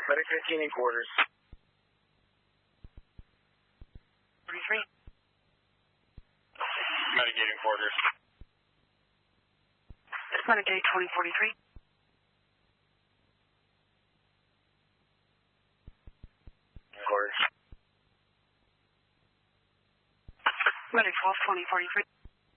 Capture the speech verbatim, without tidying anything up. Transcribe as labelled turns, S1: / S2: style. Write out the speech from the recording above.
S1: Medic fifteen in quarters.
S2: forty-three.
S1: Medic eight in quarters.
S2: Medic eight, twenty forty-three.
S1: In quarters.
S2: Medic twelve, twenty forty-three.